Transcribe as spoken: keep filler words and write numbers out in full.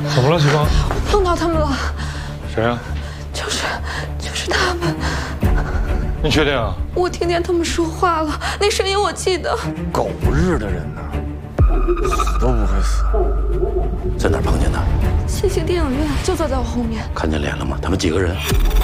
怎么了，徐芳？ 我碰到他们了。 谁啊？ 就是就是他们。 你确定啊？ 我听见他们说话了，那声音我记得。 狗日的人呐，死都不会死。 在哪儿碰见的？ 新兴电影院就坐在我后面。 看见脸了吗？他们几个人？